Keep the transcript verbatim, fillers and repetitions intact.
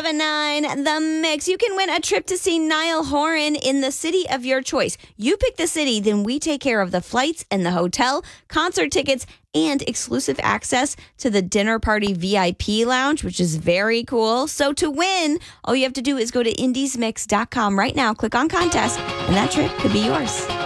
seven nine, The Mix. You can win a trip to see Niall Horan in the city of your choice. You pick the city, then we take care of the flights and the hotel, concert tickets, and exclusive access to the dinner party V I P lounge, which is very cool. So to win, all you have to do is go to indies mix dot com right now, click on contest, and that trip could be yours.